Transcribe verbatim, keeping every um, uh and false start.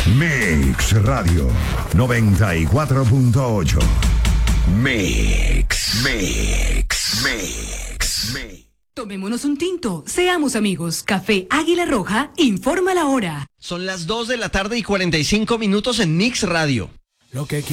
Mix Radio noventa y cuatro punto ocho. Mix, Mix, Mix, Mix. Tomémonos un tinto, seamos amigos. Café Águila Roja informa la hora. Son las dos de la tarde y cuarenta y cinco minutos en Mix Radio. Lo que